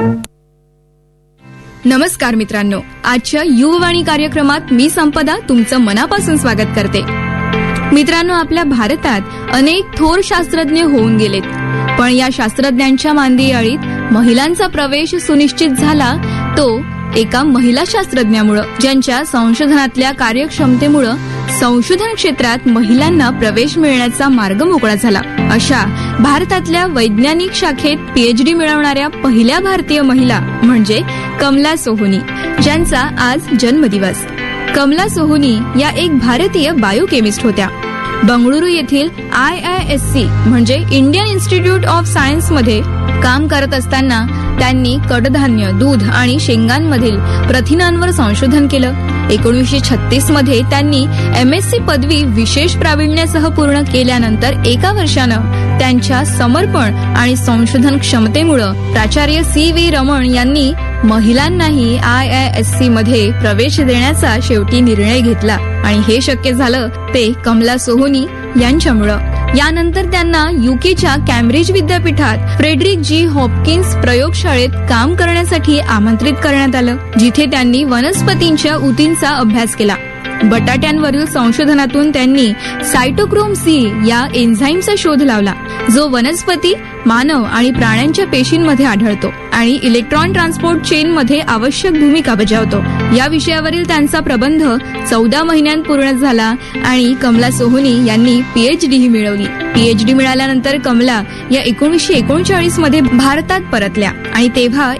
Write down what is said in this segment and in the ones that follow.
नमस्कार मित्रांनो, आजच्या युववाणी कार्यक्रमात मी संपदा तुमचं मनापासून स्वागत करते. मित्रांनो, आपल्या भारतात अनेक थोर शास्त्रज्ञ होऊन गेलेत, पण या शास्त्रज्ञांच्या मांदियाळीत महिलांचा प्रवेश सुनिश्चित झाला तो एका महिला शास्त्रज्ञामुळे, ज्यांच्या संशोधनातल्या कार्यक्षमतेमुळे संशोधन क्षेत्रात महिलांना प्रवेश मिळण्याचा मार्ग मोकळा झाला. अशा भारतातल्या वैज्ञानिक शाखेत PhD मिळवणाऱ्या पहिल्या भारतीय महिला म्हणजे कमला सोहोनी, ज्यांचा आज जन्मदिवस. कमला सोहोनी या एक भारतीय बायोकेमिस्ट होत्या. बंगळुरू येथील IISc म्हणजे इंडियन इन्स्टिट्यूट ऑफ सायन्स मध्ये काम करत असताना त्यांनी कडधान्य, दूध आणि शेंगांमधील प्रथिनांवर संशोधन केलं. 1936 मध्ये त्यांनी MSc पदवी विशेष प्रावीण्यासह पूर्ण केल्यानंतर एका वर्षानं त्यांच्या समर्पण आणि संशोधन क्षमतेमुळे प्राचार्य CV रमण यांनी महिलांनाही IISc मध्ये प्रवेश देण्याचा शेवटी निर्णय घेतला आणि हे शक्य झालं ते कमला सोहोनी यांच्यामुळे. यानंतर त्यांना UKच्या कॅम्ब्रिज विद्यापीठात फ्रेडरिक G. हॉपकिन्स प्रयोगशाळेत काम करण्यासाठी आमंत्रित करण्यात आलं, जिथे त्यांनी वनस्पतींच्या ऊतींचा अभ्यास केला. बटाट्यांवरील संशोधनातून त्यांनी सायटोक्रोम C या एन्झाईमचा शोध लावला, जो वनस्पती, मानव आणि प्राण्यांच्या पेशींमध्ये आढळतो आणि इलेक्ट्रॉन ट्रान्सपोर्ट चेन मध्ये आवश्यक भूमिका बजावतो. या विषयावरील त्यांचा प्रबंध 14 महिन्यांत पूर्ण झाला आणि कमला सोहोनी यांनी PhD मिळवली. PhD मिळाल्यानंतर कमला या 1939 मध्ये भारतात परतल्या आणि तेव्हा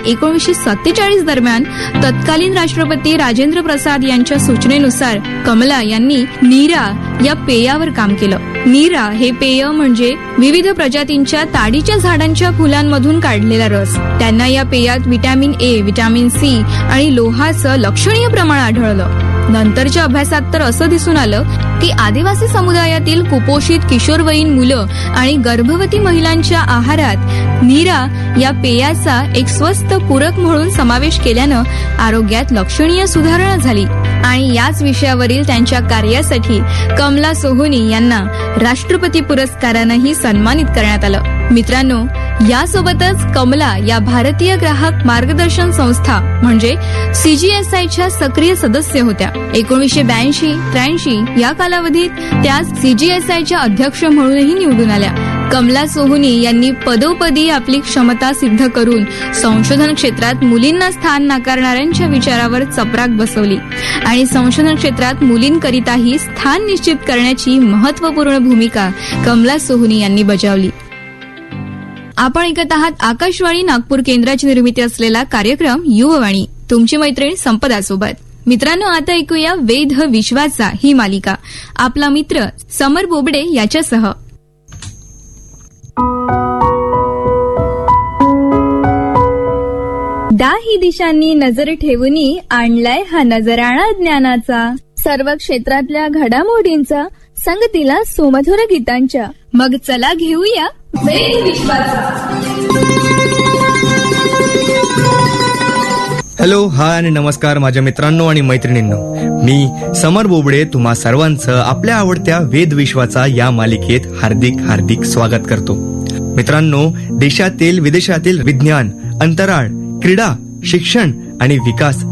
1947 दरम्यान तत्कालीन राष्ट्रपती राजेंद्र प्रसाद यांच्या सूचनेनुसार कमला यांनी नीरा या पेयावर काम केलं. नीरा हे पेय म्हणजे विविध प्रजातींच्या ताडीच्या झाडांच्या फुलांमधून काढलेला रस. त्यांना या पेयात व्हिटॅमिन A, व्हिटॅमिन C आणि लोहाचं लक्षणीय प्रमाण आढळलं. नंतरच्या अभ्यासात तर असं दिसून आलं की आदिवासी समुदायातील कुपोषित किशोरवयीन मुलं आणि गर्भवती महिलांच्या आहारात नीरा या पेयाचा एक स्वस्त पूरक म्हणून समावेश केल्यानं आरोग्यात लक्षणीय सुधारणा झाली आणि याच विषयावरील त्यांच्या कार्यासाठी कमला सोहोनी यांना राष्ट्रपती पुरस्कारानंही सन्मानित करण्यात आलं. मित्रांनो, यासोबतच कमला या भारतीय ग्राहक मार्गदर्शन संस्था म्हणजे CGSIच्या सक्रिय सदस्य होत्या. 1982-83 या कालावधीत त्या CGSIच्या अध्यक्ष म्हणूनही निवडून आल्या. कमला सोहोनी यांनी पदोपदी आपली क्षमता सिद्ध करून संशोधन क्षेत्रात मुलींना स्थान नाकारणाऱ्यांच्या विचारावर चपराक बसवली आणि संशोधन क्षेत्रात मुलींकरिताही स्थान निश्चित करण्याची महत्वपूर्ण भूमिका कमला सोहोनी यांनी बजावली. आपण ऐकत आहात आकाशवाणी नागपूर केंद्राची निर्मिती असलेला कार्यक्रम युववाणी, तुमची मैत्रीण संपदा सोबत. मित्रांनो, आता ऐकूया वेध विश्वाचा ही मालिका आपला मित्र समर बोबडे याच्यासह. दाही दिशांनी नजर ठेवूनी आणलाय हा नजराणा ज्ञानाचा, सर्व क्षेत्रातल्या घडामोडींचा, संगतीला सुमधुर गीतांच्या. मग चला घेऊया वेध विश्वाचा. हॅलो, हाय आणि नमस्कार माझ्या मित्रांनो आणि मैत्रिणींनो. मी समर बोबडे तुम्हा सर्वांचं आपल्या आवडत्या वेध विश्वाचा या मालिकेत हार्दिक हार्दिक स्वागत करतो. मित्रांनो, देशातील विदेशातील विज्ञान, अंतराळ, क्रीडा, शिक्षण आणि विकास